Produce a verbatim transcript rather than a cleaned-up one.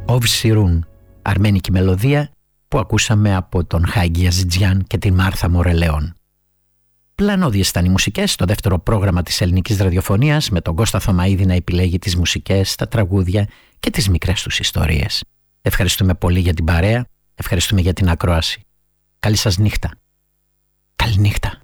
Οβ Σιρούν, αρμένικη μελωδία που ακούσαμε από τον Χάιγγι Αζιτζιάν και την Μάρθα Μορελεόν. Πλανώδιες ήταν οι μουσικές στο δεύτερο πρόγραμμα της ελληνικής ραδιοφωνίας, με τον Κώστα Θωμαίδη να επιλέγει τις μουσικές, τα τραγούδια και τις μικρές τους ιστορίες. Ευχαριστούμε πολύ για την παρέα, ευχαριστούμε για την ακρόαση. Καλή σας νύχτα. Καλή νύχτα.